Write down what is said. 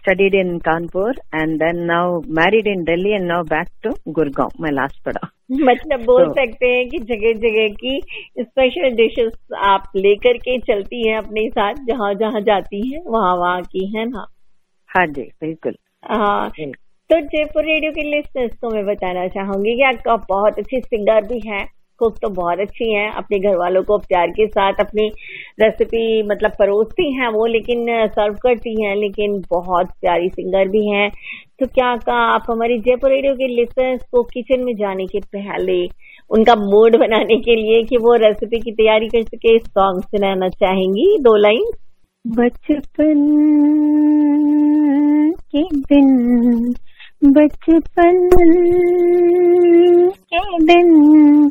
studied in Kanpur and then now married in Delhi and now back to Gurgaon, my last pada. मतलब बोल सकते हैं कि जगह जगह की स्पेशल डिशेस आप लेकर के चलती हैं अपने साथ, जहाँ जहाँ जाती हैं वहाँ की, है ना? हाँ जी, बिल्कुल। हाँ, तो जयपुर रेडियो के लिस्टर्स को मैं बताना चाहूंगी कि आपका बहुत अच्छी सिंगर भी है, कुक तो बहुत अच्छी हैं, अपने घर वालों को प्यार के साथ अपनी रेसिपी मतलब परोसती हैं वो, लेकिन सर्व करती हैं, लेकिन बहुत प्यारी सिंगर भी हैं। तो क्या आप हमारी जयपुर रेडियो के लिसनर्स को किचन में जाने के पहले उनका मूड बनाने के लिए कि वो रेसिपी की तैयारी कर सके, सॉन्ग सुनाना चाहेंगी 2 लाइन? बचपन के दिन, बचपन के दिन